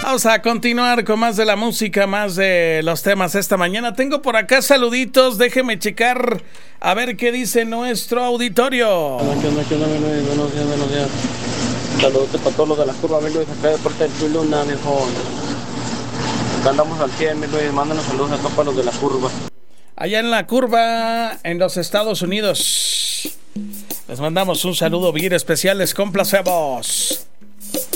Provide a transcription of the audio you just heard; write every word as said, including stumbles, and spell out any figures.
Vamos a continuar con más de la música, más de los temas esta mañana. Tengo por acá saluditos, déjeme checar a ver qué dice nuestro auditorio. ¿Qué onda, qué onda, buenos días, buenos días? Saludos para todos los de la curva, mi Luis, acá de parte del Chuy Luna, viejo. Acá andamos al cien, mi Luis, mándanos saludos acá para los de la curva. Allá en la curva, en los Estados Unidos. Les mandamos un saludo bien especial, les complacemos.